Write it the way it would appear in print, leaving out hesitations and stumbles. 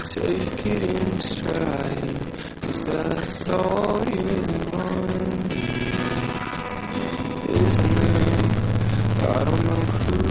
take it in stride, 'cause that's all you really want, isn't it? I don't know who